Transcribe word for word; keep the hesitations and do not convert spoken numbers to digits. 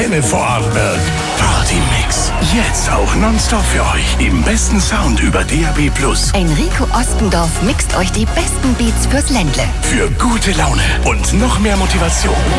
Antenne Vorarlberg. Party-Mix. Jetzt auch nonstop für euch. Im besten Sound über D A B plus. Enrico Ostendorf mixt euch die besten Beats fürs Ländle. Für gute Laune und noch mehr Motivation.